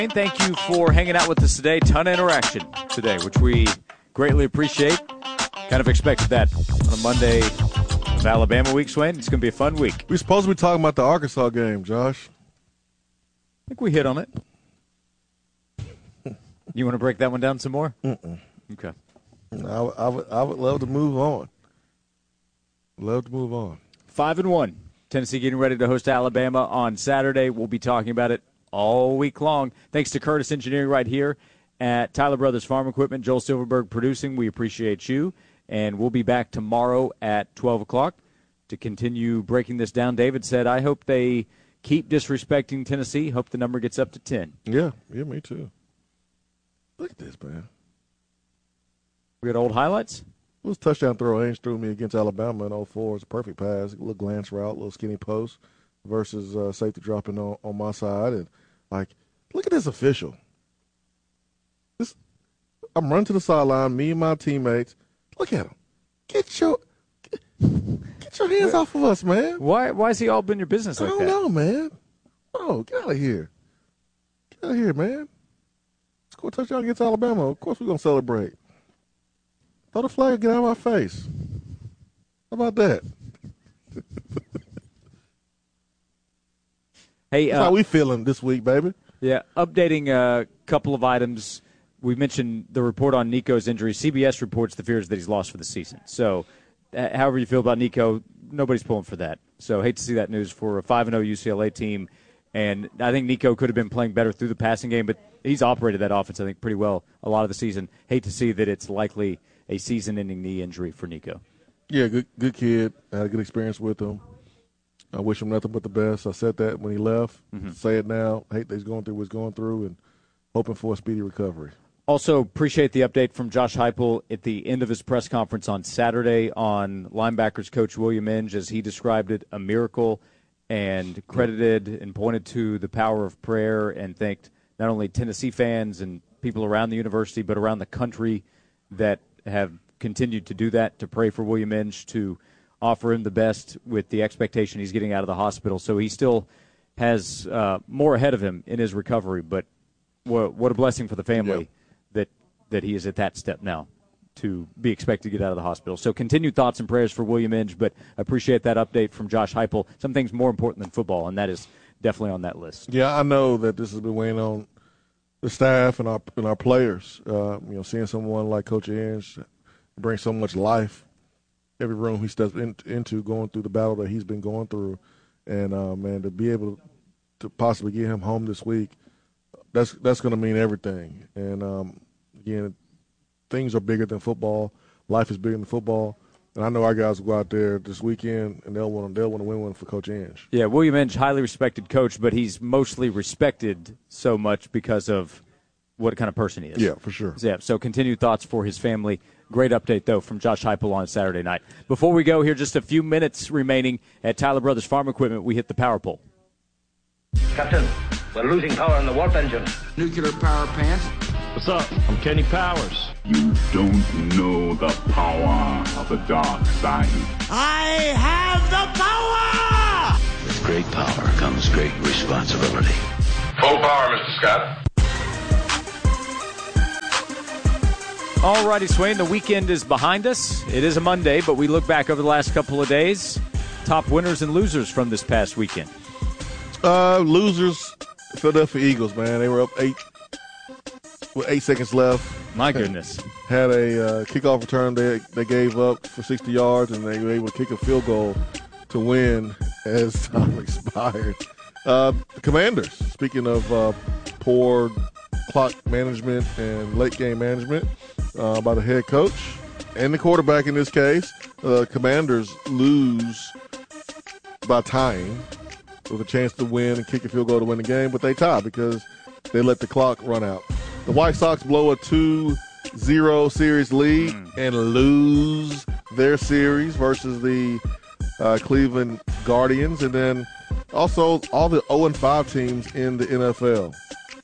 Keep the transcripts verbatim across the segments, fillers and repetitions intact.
Thank you for hanging out with us today. Ton of interaction today, which we greatly appreciate. Kind of expected that on a Monday of Alabama week, Swain. It's going to be a fun week. We're supposed to be talking about the Arkansas game, Josh. I think we hit on it. You want to break that one down some more? Mm-mm. Okay. I, I, would, I would love to move on. Love to move on. Five and one. Tennessee getting ready to host Alabama on Saturday. We'll be talking about it all week long. Thanks to Curtis Engineering right here at Tyler Brothers Farm Equipment. Joel Silverberg producing. We appreciate you. And we'll be back tomorrow at twelve o'clock to continue breaking this down. David said, I hope they keep disrespecting Tennessee. Hope the number gets up to ten. Yeah, yeah, me too. Look at this, man. We got old highlights? It was a touchdown throw Ainge threw me against Alabama in oh four. It's a perfect pass. A little glance route, a little skinny post versus uh, safety dropping on, on my side. And, like, look at this official. This, I'm running to the sideline, me and my teammates. Look at him. Get your get, get your hands off of us, man. Why Why has he all been your business like that? I that? don't know, man. Oh, get out of here. Get out of here, man. Score a touchdown against Alabama. Of course we're going to celebrate. Throw the flag and get out of my face. How about that? Hey, That's uh, how we feeling this week, baby. Yeah, updating a couple of items. We mentioned the report on Nico's injury. C B S reports the fears that he's lost for the season. So, uh, however you feel about Nico, nobody's pulling for that. So, hate to see that news for a five and oh U C L A team. And I think Nico could have been playing better through the passing game, but he's operated that offense, I think, pretty well a lot of the season. Hate to see that it's likely a season-ending knee injury for Nico. Yeah, good good kid. I had a good experience with him. I wish him nothing but the best. I said that when he left. Mm-hmm. Say it now. I hate that he's going through what he's going through and hoping for a speedy recovery. Also, appreciate the update from Josh Heupel at the end of his press conference on Saturday on linebackers coach William Inge, as he described it, a miracle, and credited and pointed to the power of prayer and thanked not only Tennessee fans and people around the university, but around the country that have continued to do that, to pray for William Inge, to offer him the best with the expectation he's getting out of the hospital. So he still has uh, more ahead of him in his recovery, but what, what a blessing for the family yep. that, that he is at that step now to be expected to get out of the hospital. So continued thoughts and prayers for William Inge, but I appreciate that update from Josh Heupel. Some things more important than football, and that is definitely on that list. Yeah, I know that this has been weighing on the staff and our and our players. Uh, you know, seeing someone like Coach Inge bring so much life every room he steps in, into, going through the battle that he's been going through, and uh, man, to be able to possibly get him home this week, that's that's going to mean everything. And um, again, things are bigger than football. Life is bigger than football. And I know our guys will go out there this weekend, and they'll want to, they'll want to win one for Coach Inge. Yeah, William Inge, highly respected coach, but he's mostly respected so much because of what kind of person he is. Yeah, for sure. Yeah, so continued thoughts for his family. Great update, though, from Josh Heupel on Saturday night. Before we go here, just a few minutes remaining at Tyler Brothers Farm Equipment. We hit the power pole. Captain, we're losing power in the warp engine. Nuclear power plant. What's up? I'm Kenny Powers. You don't know the power of the dark side. I have the power! With great power comes great responsibility. Full power, Mister Scott. All righty, Swain, the weekend is behind us. It is a Monday, but we look back over the last couple of days. Top winners and losers from this past weekend. Uh, losers, Philadelphia Eagles, man. They were up eight with eight seconds left. My goodness. Had a uh, kickoff return they, they gave up for sixty yards, and they were able to kick a field goal to win as time expired. Uh, the Commanders, speaking of uh, poor clock management and late game management uh, by the head coach and the quarterback in this case, uh, Commanders lose by tying with a chance to win and kick a field goal to win the game, but they tie because they let the clock run out. The White Sox blow a two zero series lead mm. and lose their series versus the uh, Cleveland Guardians. And then also all the oh and five teams in the N F L.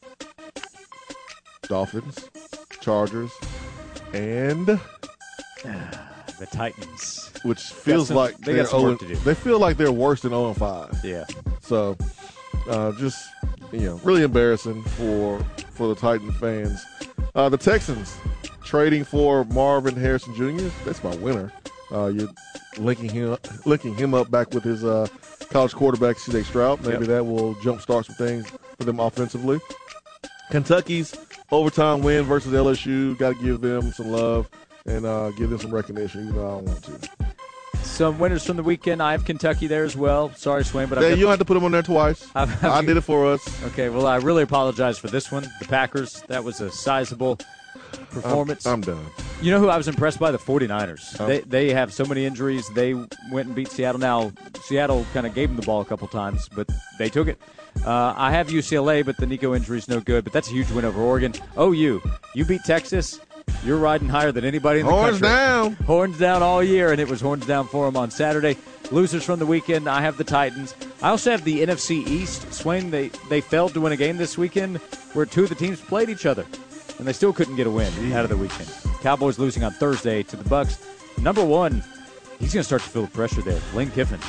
Dolphins, Chargers, and the Titans. Which feels some, like they they're got some oh, work to do. They feel like they're worse than oh and five. Yeah. So uh, just you know, really embarrassing for for the Titan fans. Uh, the Texans trading for Marvin Harrison Junior That's my winner. Uh, you're linking him, linking him up back with his uh, college quarterback, C J Stroud. Maybe yep. that will jumpstart some things for them offensively. Kentucky's overtime win versus L S U. Got to give them some love and uh, give them some recognition, even though I don't want to. Some winners from the weekend. I have Kentucky there as well. Sorry, Swain, but yeah, I've you don't have to put them on there twice. I've, I did it for us. Okay, well, I really apologize for this one. The Packers, that was a sizable performance. I'm, I'm done. You know who I was impressed by? The 49ers. Oh. They they have so many injuries. They went and beat Seattle. Now, Seattle kind of gave them the ball a couple times, but they took it. Uh, I have U C L A, but the Nico injury is no good. But that's a huge win over Oregon. O U, you beat Texas. You're riding higher than anybody in the Horns country. down. Horns down all year, and it was horns down for them on Saturday. Losers from the weekend, I have the Titans. I also have the N F C East. Swain, they, they failed to win a game this weekend where two of the teams played each other, and they still couldn't get a win out of the weekend. Cowboys losing on Thursday to the Bucks. Number one, he's going to start to feel the pressure there. Lane Kiffin.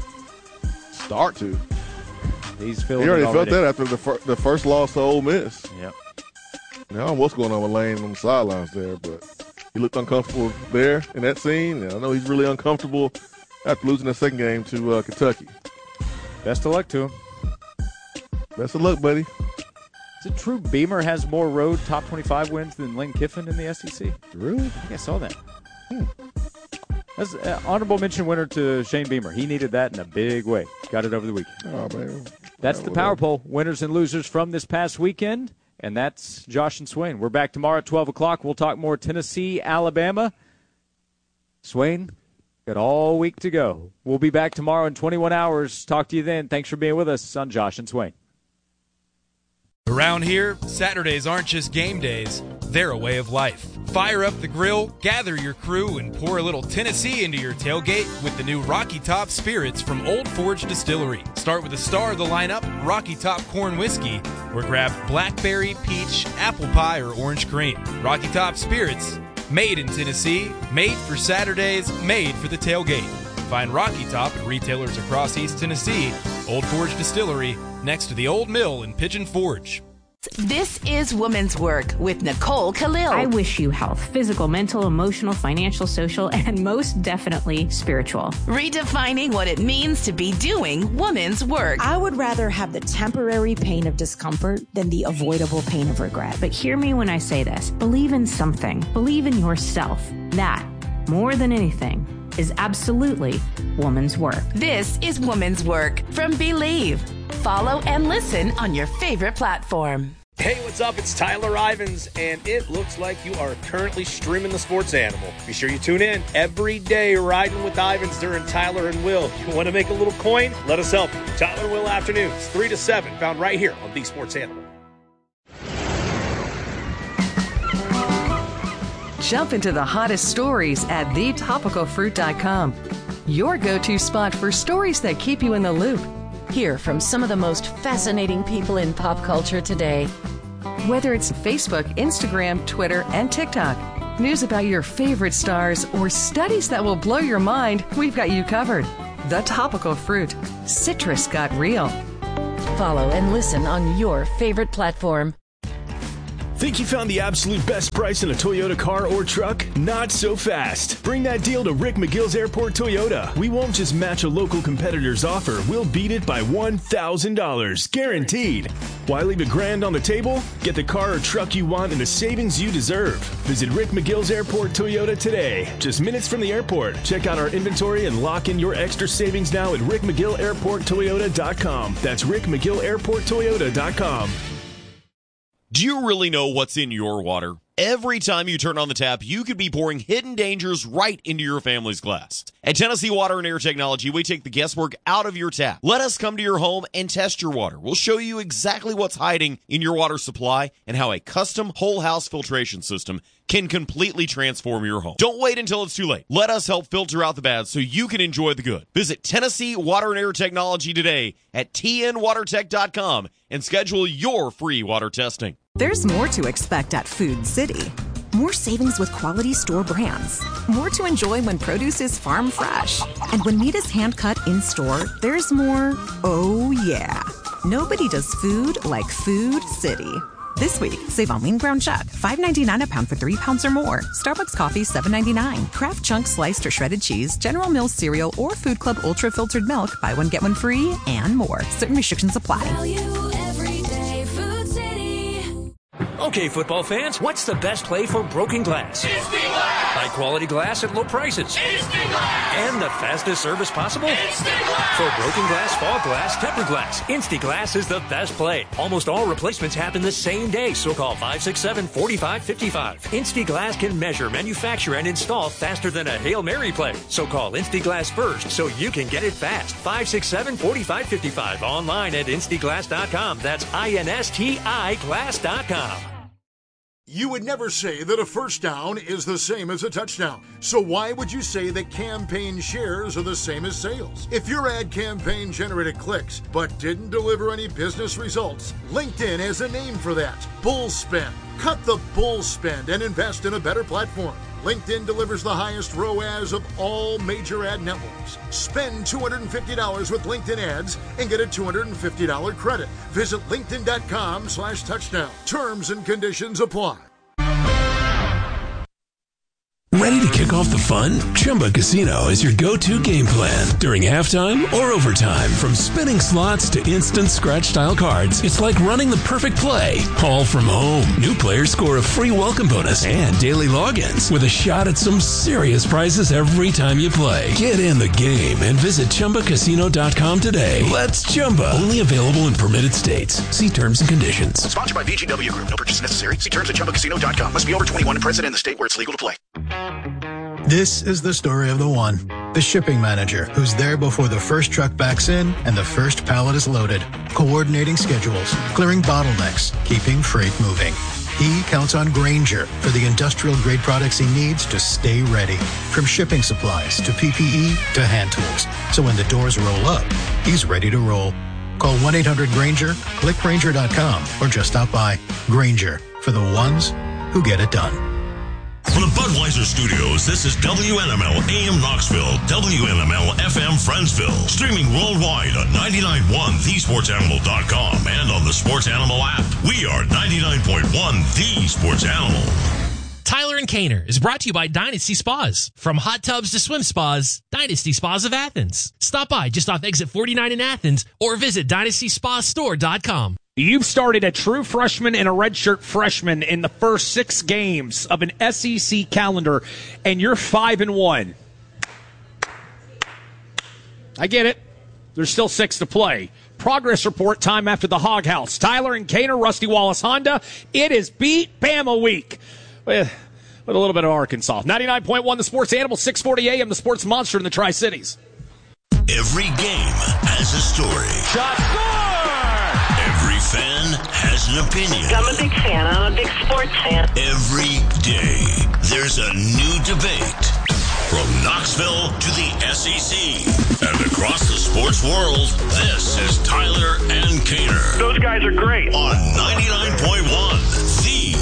Start to. He's feeling He already, it already. felt that after the, fir- the first loss to Ole Miss. Yep. Now, I don't know what's going on with Lane on the sidelines there, but he looked uncomfortable there in that scene. And I know he's really uncomfortable after losing the second game to uh, Kentucky. Best of luck to him. Best of luck, buddy. Is it true Beamer has more road top twenty-five wins than Lane Kiffin in the S E C? Really? I think I saw that. Hmm. That's an honorable mention winner to Shane Beamer. He needed that in a big way. Got it over the weekend. Oh, man. That's the Power Poll. Winners and losers from this past weekend. And that's Josh and Swain. We're back tomorrow at twelve o'clock. We'll talk more Tennessee, Alabama. Swain, got all week to go. We'll be back tomorrow in twenty-one hours. Talk to you then. Thanks for being with us on Josh and Swain. Around here, Saturdays aren't just game days. They're a way of life. Fire up the grill, gather your crew, and pour a little Tennessee into your tailgate with the new Rocky Top Spirits from Old Forge Distillery. Start with the star of the lineup, Rocky Top Corn Whiskey, or grab blackberry, peach, apple pie, or orange cream. Rocky Top Spirits, made in Tennessee, made for Saturdays, made for the tailgate. Find Rocky Top at retailers across East Tennessee. Old Forge Distillery, next to the Old Mill in Pigeon Forge. This is Women's Work with Nicole Khalil. I wish you health, physical, mental, emotional, financial, social, and most definitely spiritual. Redefining what it means to be doing women's work. I would rather have the temporary pain of discomfort than the avoidable pain of regret. But hear me when I say this. Believe in something. Believe in yourself. That, more than anything, is absolutely woman's work. This is Woman's Work from Believe. Follow and listen on your favorite platform. Hey, what's up? It's Tyler Ivins, and it looks like you are currently streaming the Sports Animal. Be sure you tune in every day, riding with Ivins during Tyler and Will. You want to make a little coin? Let us help you. Tyler and Will afternoons, three to seven, found right here on The Sports Animal. Jump into the hottest stories at the topical fruit dot com. Your go-to spot for stories that keep you in the loop. Hear from some of the most fascinating people in pop culture today. Whether it's Facebook, Instagram, Twitter, and TikTok, news about your favorite stars, or studies that will blow your mind, we've got you covered. The Topical Fruit. Citrus got real. Follow and listen on your favorite platform. Think you found the absolute best price in a Toyota car or truck? Not so fast. Bring that deal to Rick McGill's Airport Toyota. We won't just match a local competitor's offer. We'll beat it by one thousand dollars. Guaranteed. Why leave a grand on the table? Get the car or truck you want and the savings you deserve. Visit Rick McGill's Airport Toyota today. Just minutes from the airport. Check out our inventory and lock in your extra savings now at rick mcgill airport toyota dot com. That's rick mcgill airport toyota dot com. Do you really know what's in your water? Every time you turn on the tap, you could be pouring hidden dangers right into your family's glass. At Tennessee Water and Air Technology, we take the guesswork out of your tap. Let us come to your home and test your water. We'll show you exactly what's hiding in your water supply and how a custom whole house filtration system can completely transform your home. Don't wait until it's too late. Let us help filter out the bad so you can enjoy the good. Visit Tennessee Water and Air Technology today at t n water tech dot com and schedule your free water testing. There's more to expect at Food City. More savings with quality store brands. More to enjoy when produce is farm fresh. And when meat is hand cut in store, there's more, oh yeah. Nobody does food like Food City. This week, save on lean ground chuck, five ninety-nine a pound for three pounds or more. Starbucks coffee, seven ninety-nine. Kraft Chunk sliced or shredded cheese, General Mills cereal, or Food Club Ultra Filtered Milk. Buy one, get one free, and more. Certain restrictions apply. Value every day, Food City. Okay, football fans, what's the best play for broken glass? Instant Glass! High quality glass at low prices. Instant Glass! And the fastest service possible? Instant Glass! For broken glass, fog glass, tempered glass, Instant Glass is the best play. Almost all replacements happen the same day, so call five six seven, four five five five. Instant Glass can measure, manufacture, and install faster than a Hail Mary play. So call Instant Glass first so you can get it fast. five six seven, four five five five. Online at instant glass dot com. That's I N S T I glass dot com. You would never say that a first down is the same as a touchdown. So why would you say that campaign shares are the same as sales? If your ad campaign generated clicks but didn't deliver any business results, LinkedIn has a name for that. Bull spend. Cut the bull spend and invest in a better platform. LinkedIn delivers the highest R O A S of all major ad networks. Spend two hundred fifty dollars with LinkedIn ads and get a two hundred fifty dollars credit. Visit linkedin.com slash touchdown. Terms and conditions apply. Ready to kick off the fun? Chumba Casino is your go-to game plan during halftime or overtime. From spinning slots to instant scratch-style cards, it's like running the perfect play, all from home. New players score a free welcome bonus and daily logins with a shot at some serious prizes every time you play. Get in the game and visit Chumba Casino dot com today. Let's Chumba. Only available in permitted states. See terms and conditions. Sponsored by V G W Group. No purchase necessary. See terms at Chumba Casino dot com. Must be over twenty-one and present in the state where it's legal to play. This is the story of the one, the shipping manager, who's there before the first truck backs in and the first pallet is loaded, coordinating schedules, clearing bottlenecks, keeping freight moving. He counts on Grainger for the industrial-grade products he needs to stay ready, from shipping supplies to P P E to hand tools. So when the doors roll up, he's ready to roll. Call one eight hundred Grainger, click Grainger dot com, or just stop by. Grainger, for the ones who get it done. From the Budweiser Studios, this is W N M L A M Knoxville, W N M L F M Friendsville. Streaming worldwide on ninety-nine point one the sports animal dot com and on the Sports Animal app. We are ninety-nine point one The Sports Animal. Tyler and Kaner is brought to you by Dynasty Spas. From hot tubs to swim spas, Dynasty Spas of Athens. Stop by just off exit forty-nine in Athens or visit dynasty spa store dot com. You've started a true freshman and a redshirt freshman in the first six games of an S E C calendar, and you're five and one. I get it. There's still six to play. Progress report time after the Hog House. Tyler and Kaner, Rusty Wallace Honda. It is Beat Bama week with, with a little bit of Arkansas. ninety-nine point one The Sports Animal, six forty A M The Sports Monster in the Tri-Cities. Every game has a story. Shot score! Every fan has an opinion. I'm a big fan. I'm a big sports fan. Every day, there's a new debate. From Knoxville to the S E C and across the sports world, this is Tyler and Kaner. Those guys are great. On ninety-nine point one